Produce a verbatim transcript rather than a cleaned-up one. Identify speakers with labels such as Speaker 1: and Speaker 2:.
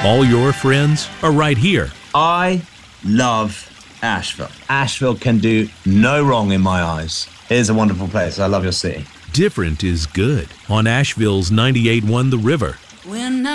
Speaker 1: All your friends are right here.
Speaker 2: I love Asheville. Asheville can do no wrong in my eyes. It is a wonderful place. I love your city.
Speaker 1: Different is good on Asheville's ninety-eight point one The River.
Speaker 3: When